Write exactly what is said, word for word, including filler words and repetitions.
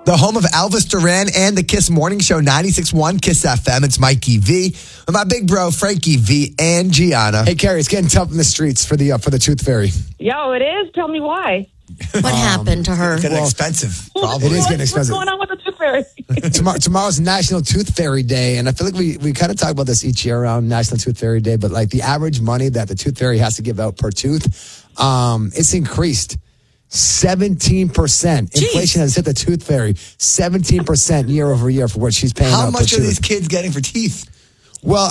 The home of Elvis Duran and the Kiss Morning Show, ninety-six point one Kiss F M. It's Mikey V with my big bro, Frankie V and Gianna. Hey, Carrie, it's getting tough in the streets for the uh, for the Tooth Fairy. Yo, it is. Tell me why. What um, happened to her? It's getting well, expensive. Probably. It is getting expensive. What's going on with the Tooth Fairy? Tomorrow, tomorrow's National Tooth Fairy Day, and I feel like we, we kind of talk about this each year around National Tooth Fairy Day, but like the average money that the Tooth Fairy has to give out per tooth, um, it's increased. seventeen percent. Jeez. Inflation has hit the Tooth Fairy seventeen percent year over year for what she's paying How out much per are tooth. these kids getting for teeth? Well,